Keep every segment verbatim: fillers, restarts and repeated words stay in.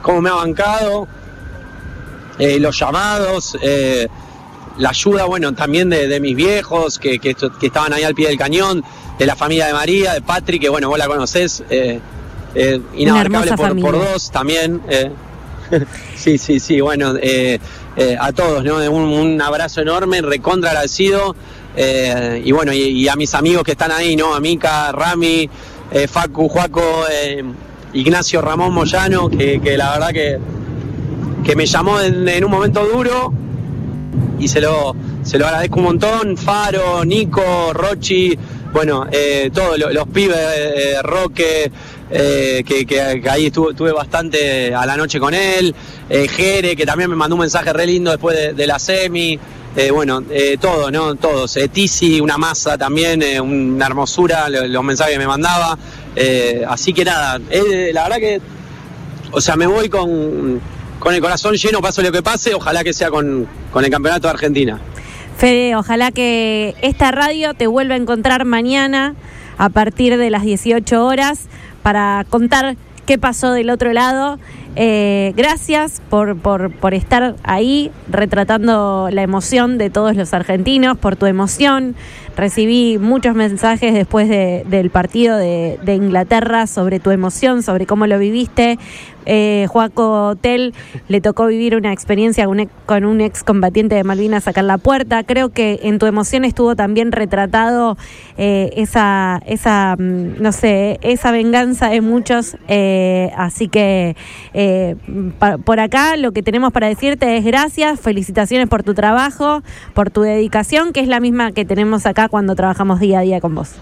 cómo me ha bancado, eh, los llamados, eh, la ayuda, bueno, también de, de mis viejos que, que, que estaban ahí al pie del cañón, de la familia de María, de Patri, que bueno, vos la conocés, eh, eh, inabarcable por, por dos también. Eh. sí, sí, sí, bueno, eh, eh, a todos, ¿no? Un, un abrazo enorme, recontra agradecido, eh, y bueno, y, y a mis amigos que están ahí, ¿no? A Mica, Rami, eh, Facu, Juaco, eh, Ignacio Ramón Moyano, que, que la verdad que, que me llamó en, en un momento duro, y se lo, se lo agradezco un montón. Faro, Nico, Rochi, bueno, eh, todos los, los pibes, eh, Roque, eh, que, que, que ahí estuve, estuve bastante a la noche con él, eh, Jere, que también me mandó un mensaje re lindo después de, de la semi, eh, bueno, eh, todos, ¿no? Todos, eh, Tizi, una masa también, eh, una hermosura, los, los mensajes que me mandaba, eh, así que nada, eh, la verdad que, o sea, me voy con, con el corazón lleno, pase lo que pase, ojalá que sea con, con el Campeonato de Argentina. Fede, ojalá que esta radio te vuelva a encontrar mañana a partir de las dieciocho horas para contar qué pasó del otro lado. Eh, gracias por, por, por estar ahí retratando la emoción de todos los argentinos, por tu emoción. Recibí muchos mensajes después de, del partido de, de Inglaterra sobre tu emoción, sobre cómo lo viviste. Eh, Juaco Tel le tocó vivir una experiencia con un, con un ex combatiente de Malvinas acá en La Puerta. Creo que en tu emoción estuvo también retratado eh, esa, esa, no sé, esa venganza de muchos. Eh, así que eh, pa, por acá lo que tenemos para decirte es gracias, felicitaciones por tu trabajo, por tu dedicación, que es la misma que tenemos acá cuando trabajamos día a día con vos.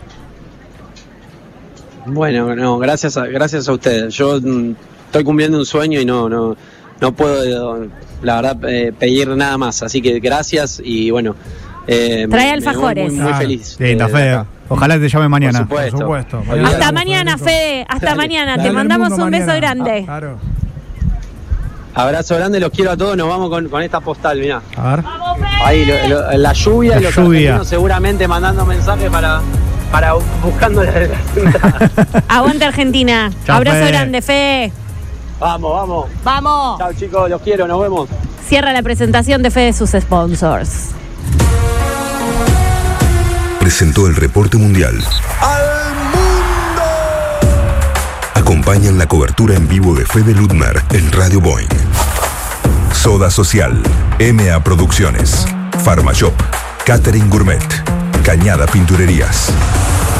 Bueno, no, gracias a, gracias a ustedes. Yo mm, estoy cumpliendo un sueño y no, no, no puedo, la verdad, eh, pedir nada más. Así que gracias y bueno. Eh, Trae me, alfajores. Me voy muy, muy Ah, feliz. Linda, eh, Fede. Ojalá te llame mañana. Por supuesto. Por supuesto. Olvidate. Hasta mañana, Fede. Hasta Dale. mañana. Dale, Te mandamos mundo un beso mañana. grande. Ah, claro. Abrazo grande, los quiero a todos. Nos vamos con, con esta postal, mirá. A ver. Ahí, lo, lo, la lluvia La y los lluvia. argentinos seguramente mandando mensajes para, para buscando la, la Aguante Argentina. Chau, Abrazo Fede. grande, Fede. Vamos, vamos. Vamos. Chao chicos, los quiero, nos vemos. Cierra la presentación de Fede de sus sponsors. Presentó el reporte mundial. ¡Al mundo! Acompañan la cobertura en vivo de Fede Ludmer en Radio Boeing. Soda Social, M A Producciones, Pharmashop, Catering Gourmet, Cañada Pinturerías.